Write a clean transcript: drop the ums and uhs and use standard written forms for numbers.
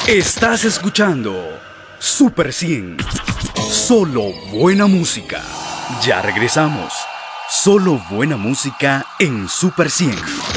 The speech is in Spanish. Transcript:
Estás escuchando Super 100. Solo buena música. Ya regresamos. Solo buena música en Super 100.